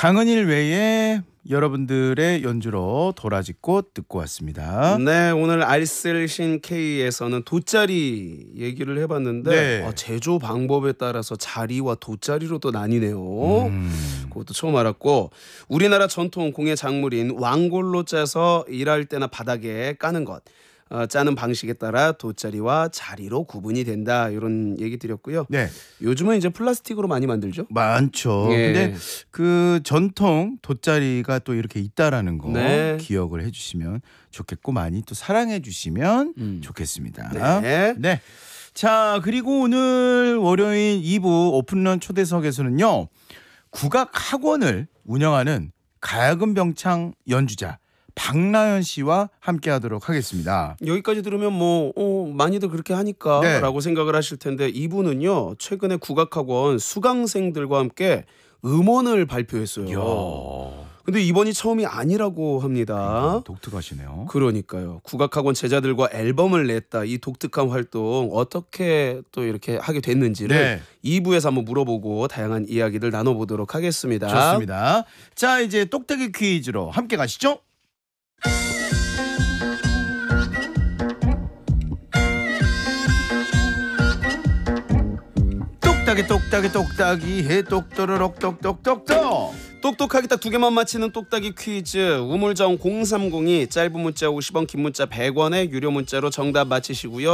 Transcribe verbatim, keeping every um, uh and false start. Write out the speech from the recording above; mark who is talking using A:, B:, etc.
A: 강은일 외에 여러분들의 연주로 도라지꽃 듣고 왔습니다.
B: 네, 오늘 알쓸신 K에서는 돗자리 얘기를 해봤는데
A: 네.
B: 아, 제조 방법에 따라서 자리와 돗자리로 또 나뉘네요.
A: 음.
B: 그것도 처음 알았고, 우리나라 전통 공예 작물인 왕골로 짜서 일할 때나 바닥에 까는 것, 어, 짜는 방식에 따라 돗자리와 자리로 구분이 된다, 이런 얘기 드렸고요.
A: 네,
B: 요즘은 이제 플라스틱으로 많이 만들죠.
A: 많죠.
B: 예.
A: 근데 그 전통 돗자리가 또 이렇게 있다라는 거
B: 네.
A: 기억을 해주시면 좋겠고 많이 또 사랑해 주시면
B: 음.
A: 좋겠습니다.
B: 네.
A: 네. 자, 그리고 오늘 월요일 이 부 오픈런 초대석에서는요, 국악 학원을 운영하는 가야금 병창 연주자 박나연 씨와 함께하도록 하겠습니다.
B: 여기까지 들으면 뭐 어, 많이들 그렇게 하니까
A: 네.
B: 라고 생각을 하실 텐데, 이분은요 최근에 국악학원 수강생들과 함께 음원을 발표했어요.
A: 이야,
B: 근데 이번이 처음이 아니라고 합니다.
A: 독특하시네요.
B: 그러니까요. 국악학원 제자들과 앨범을 냈다. 이 독특한 활동 어떻게 또 이렇게 하게 됐는지를
A: 네.
B: 이 부에서 한번 물어보고 다양한 이야기를 나눠보도록 하겠습니다.
A: 좋습니다. 자, 이제 똑딱이 퀴즈로 함께 가시죠. 똑딱이 똑딱이 똑딱이 해 똑또르륵 똑똑똑똑.
B: 똑똑하게 딱 두 개만 맞히는 똑딱이 퀴즈. 우물정 공삼공이 짧은 문자 오십 원, 긴 문자 백 원에 유료 문자로 정답 맞히시고요.